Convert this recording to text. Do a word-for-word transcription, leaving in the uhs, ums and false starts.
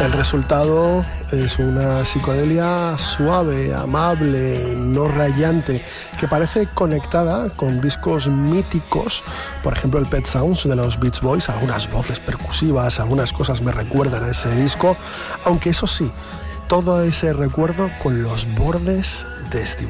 El resultado es una psicodelia suave, amable, no rayante, que parece conectada con discos míticos, por ejemplo el Pet Sounds de los Beach Boys. Algunas voces percusivas, algunas cosas me recuerdan a ese disco, aunque eso sí, todo ese recuerdo con los bordes de Steve